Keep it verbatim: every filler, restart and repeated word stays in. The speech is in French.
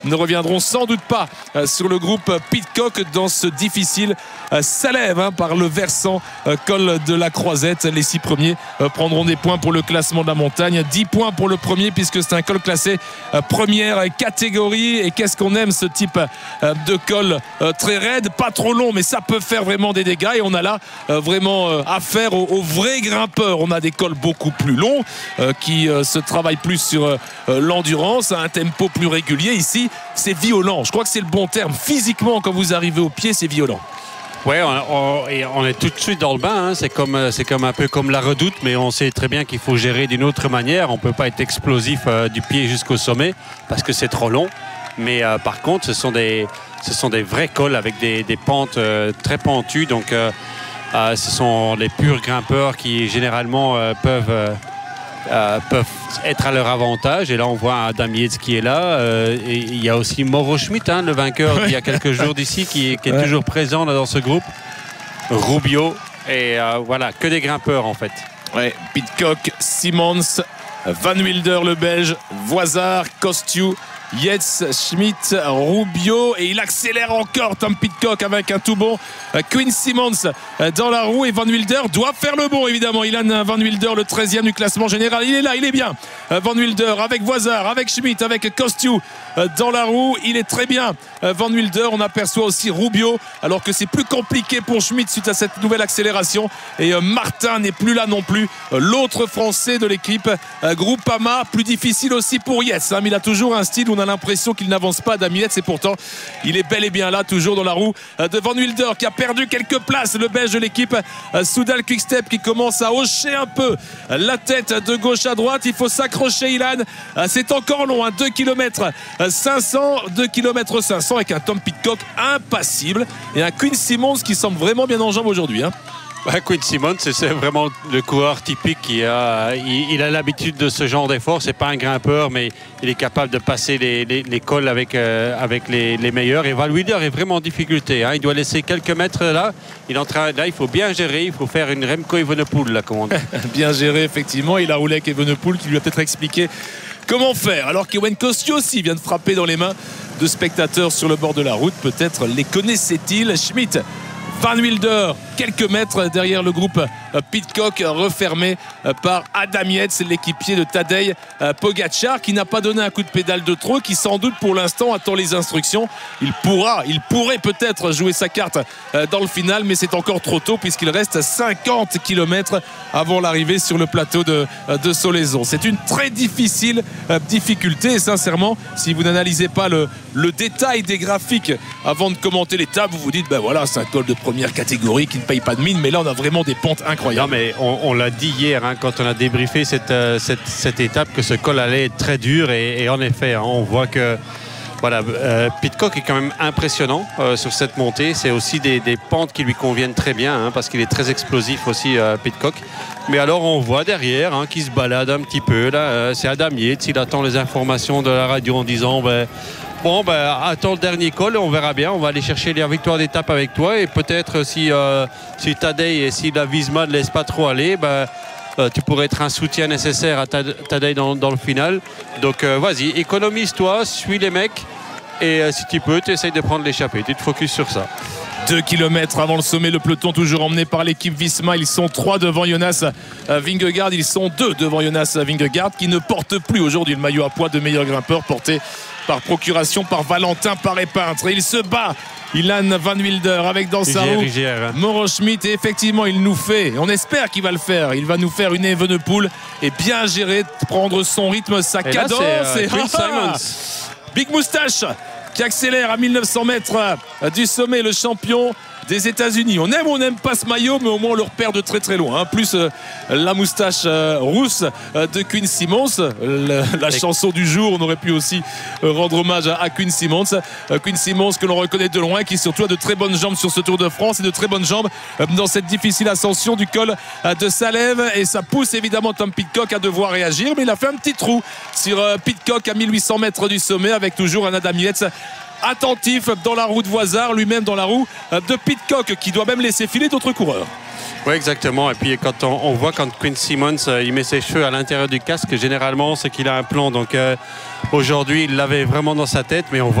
ne reviendront sans doute pas euh, sur le groupe Pidcock dans ce difficile euh, Salève hein, par le versant euh, col de la Croisette. Les six premiers euh, prendront des points pour le classement de la montagne. dix points pour le premier puisque c'est un col classé euh, première catégorie. Et qu'est-ce qu'on aime ce type euh, de col euh, très raide, pas trop long, mais ça peut faire vraiment des dégâts. Et on a là euh, vraiment euh, affaire aux, aux vrais grimpeurs. On a des cols beaucoup plus longs euh, qui euh, se travaillent plus sur euh, l'endurance, à un tempo plus régulier. Ici, c'est violent. Je crois que c'est le bon terme. Physiquement, quand vous arrivez au pied, c'est violent. Oui, on, on, on est tout de suite dans le bain. Hein. C'est comme, c'est comme un peu comme la Redoute, mais on sait très bien qu'il faut gérer d'une autre manière. On ne peut pas être explosif euh, du pied jusqu'au sommet parce que c'est trop long. Mais euh, par contre, ce sont des, ce sont des vrais cols avec des, des pentes euh, très pentues. Donc, euh, euh, ce sont les purs grimpeurs qui généralement euh, peuvent... Euh, Euh, peuvent être à leur avantage. Et là, on voit Adam Yates qui est là. Euh, et il y a aussi Mauro Schmid, hein, le vainqueur d'il y a quelques jours d'ici, qui, qui est ouais. toujours présent là, dans ce groupe. Rubio. Et euh, voilà, que des grimpeurs en fait. Ouais, Pidcock, Simmons, Van Wilder le Belge, Voisard, Kostiou, Yates, Schmid, Rubio, et il accélère encore Tom Pidcock avec un tout bon Quinn Simmons dans la roue, et Van Wilder doit faire le bon évidemment. Ilan Van Wilder, le treizième du classement général, il est là, il est bien. Van Wilder avec Voisard, avec Schmid, avec Kostiou dans la roue, il est très bien. Van Wilder, on aperçoit aussi Rubio alors que c'est plus compliqué pour Schmid suite à cette nouvelle accélération, et Martin n'est plus là non plus, l'autre français de l'équipe Groupama. Plus difficile aussi pour Yates, hein, mais il a toujours un style où on a l'impression qu'il n'avance pas, Adam Yates, et pourtant il est bel et bien là, toujours dans la roue de Van Wilder qui a perdu quelques places, le Belge de l'équipe Soudal Quickstep qui commence à hocher un peu la tête de gauche à droite. Il faut s'accrocher, Ilan, c'est encore long, hein, deux kilomètres cinq cents, deux kilomètres cinq cents, avec un Tom Pidcock impassible et un Quinn Simmons qui semble vraiment bien en jambes aujourd'hui, hein. Bah, Quinn Simmons, c'est vraiment le coureur typique qui a, il, il a l'habitude de ce genre d'effort. C'est pas un grimpeur, mais il est capable de passer les, les, les cols avec, euh, avec les, les meilleurs. Et Van Wilder est vraiment en difficulté, hein. Il doit laisser quelques mètres là. Il est en train, là, il faut bien gérer. Il faut faire une Remco Evenepoel, là, comme on dit. Bien géré, effectivement. Il a roulé avec Evenepoel qui lui a peut-être expliqué comment faire. Alors qu'Ewen Kostiou aussi vient de frapper dans les mains de spectateurs sur le bord de la route. Peut-être les connaissait-il. Schmid, Van Wilder, quelques mètres derrière le groupe Pidcock, refermé par Adam Yates, l'équipier de Tadej Pogacar, qui n'a pas donné un coup de pédale de trop, qui sans doute pour l'instant attend les instructions. Il pourra, il pourrait peut-être jouer sa carte dans le final, mais c'est encore trop tôt puisqu'il reste cinquante kilomètres avant l'arrivée sur le plateau de, de Solaizon. C'est une très difficile difficulté, et sincèrement, si vous n'analysez pas le, le détail des graphiques avant de commenter l'étape, vous vous dites, ben voilà, c'est un col de première catégorie qui ne paye pas de mine, mais là on a vraiment des pentes incroyables. Non, mais on, on l'a dit hier, hein, quand on a débriefé cette, euh, cette, cette étape, que ce col allait être très dur, et, et en effet, hein, on voit que voilà, euh, Pidcock est quand même impressionnant euh, sur cette montée. C'est aussi des, des pentes qui lui conviennent très bien, hein, parce qu'il est très explosif aussi, euh, Pidcock. Mais alors on voit derrière, hein, qui se balade un petit peu là, euh, c'est Adam Yates. Il attend les informations de la radio en disant ben, bon, ben, attends le dernier col, on verra bien. On va aller chercher les victoires d'étape avec toi. Et peut-être si, euh, si Tadej et si la Visma ne laisse pas trop aller, ben, euh, tu pourrais être un soutien nécessaire à Tadej dans, dans le final. Donc euh, vas-y, économise-toi, suis les mecs. Et euh, si tu peux, tu essayes de prendre l'échappée. Tu te focuses sur ça. deux kilomètres avant le sommet, le peloton toujours emmené par l'équipe Visma. Ils sont trois devant Jonas Vingegaard. Ils sont deux devant Jonas Vingegaard, qui ne porte plus aujourd'hui le maillot à poids de meilleur grimpeur, porté par procuration par Valentin Paré-Peintre. Et il se bat, Ilan Van Wilder, avec dans sa roue Mauro Schmid. Et effectivement, il nous fait, on espère qu'il va le faire, il va nous faire une Evenepoel et bien gérer, prendre son rythme, sa et cadence. Là, c'est, euh, et Quinn Simmons. Big Moustache qui accélère à mille neuf cents mètres du sommet, le champion des États-Unis. On aime ou on n'aime pas ce maillot, mais au moins on le repère de très très loin, hein. Plus euh, la moustache euh, rousse euh, de Quinn Simmons, euh, la, la chanson du jour. On aurait pu aussi euh, rendre hommage à, à Quinn Simmons. Euh, Quinn Simmons que l'on reconnaît de loin, qui surtout a de très bonnes jambes sur ce Tour de France et de très bonnes jambes euh, dans cette difficile ascension du col euh, de Salève. Et ça pousse évidemment Tom Pidcock à devoir réagir, mais il a fait un petit trou sur euh, Pidcock à mille huit cents mètres du sommet, avec toujours un Adam Yates attentif dans la roue de Voisard, lui-même dans la roue de Pidcock, qui doit même laisser filer d'autres coureurs. Oui, exactement. Et puis quand on, on voit quand Quinn Simmons euh, il met ses cheveux à l'intérieur du casque, généralement c'est qu'il a un plan. Donc euh, Aujourd'hui, il l'avait vraiment dans sa tête, mais on voit